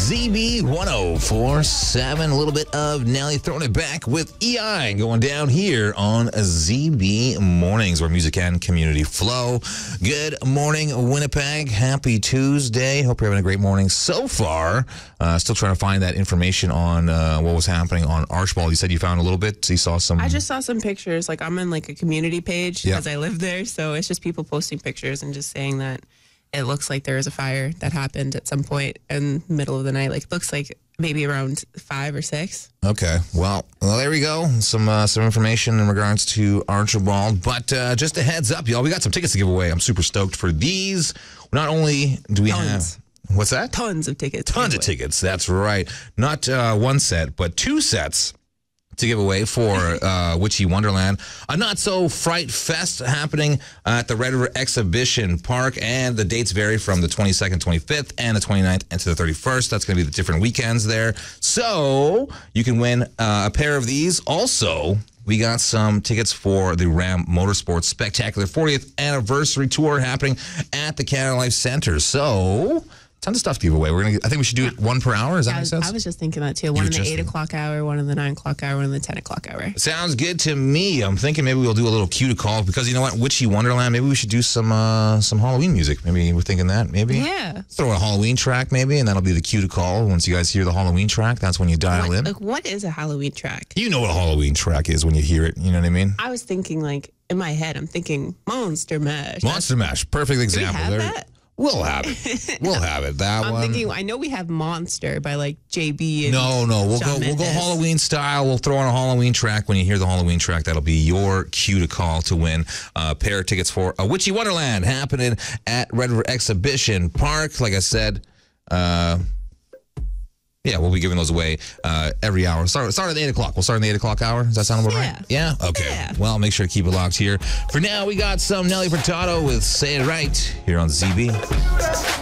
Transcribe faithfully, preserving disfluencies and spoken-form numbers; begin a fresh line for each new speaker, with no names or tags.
Z B one oh four point seven. A little bit of Nelly throwing it back with E I going down here on Z B Mornings, where music and community flow. Good morning, Winnipeg. Happy Tuesday. Hope you're having a great morning so far. Uh, still trying to find that information on uh, what was happening on Archibald. You said you found a little bit. So you saw some.
I just saw some pictures. Like, I'm in like a community page
Yeah.
because I live there. So it's just people posting pictures and just saying that it looks like there was a fire that happened at some point in the middle of the night. Like, it looks like maybe around five or six.
Okay, well, well, there we go. Some uh, some information in regards to Archibald. But uh, just a heads up, y'all, we got some tickets to give away. I'm super stoked for these. Not only do we
Tons.
have... What's that?
Tons of tickets.
Tons of tickets. That's right. Not uh, one set, but two sets to give away for uh, Witchy Wonderland. A Not-So-Fright Fest happening at the Red River Exhibition Park, and the dates vary from the twenty-second, twenty-fifth, and the twenty-ninth, and to the thirty-first. That's going to be the different weekends there. So you can win uh, a pair of these. Also, we got some tickets for the Ram Motorsports Spectacular fortieth Anniversary Tour happening at the Canada Life Center. So... tons of stuff to give away. We're gonna. I think we should do it one per hour. Does that
I
make
was,
sense?
I was just thinking that too. One
were
in the
just
eight
thinking-
o'clock hour, one in the nine o'clock hour, one in the ten o'clock hour.
Sounds good to me. I'm thinking maybe we'll do a little cue to call, because you know what, Witchy Wonderland. Maybe we should do some uh, some Halloween music. Maybe we're thinking that. Maybe
Yeah.
throw in a Halloween track, maybe, and that'll be the cue to call. Once you guys hear the Halloween track, that's when you dial
What,
in.
like, what is a Halloween track?
You know what a Halloween track is when you hear it. You know what I mean?
I was thinking, like, in my head, I'm thinking Monster Mash.
Monster Mash, perfect
Do we
example.
have
There-
that?
We'll have it. We'll have it. That
I'm
one.
thinking, I know we have Monster by, like, J B and
No, no, we'll
Shawn
go. We'll go
Mendes.
Halloween style. We'll throw on a Halloween track. When you hear the Halloween track, that'll be your cue to call to win a pair of tickets for a Witchy Wonderland happening at Red River Exhibition Park. Like I said, uh, yeah, we'll be giving those away uh, every hour. Start, start at the eight o'clock. We'll start in the eight o'clock hour. Does that sound about right? Yeah. Okay.
Yeah.
Well, make sure to keep it locked here. For now, we got some Nelly Furtado with "Say It Right" here on Z B.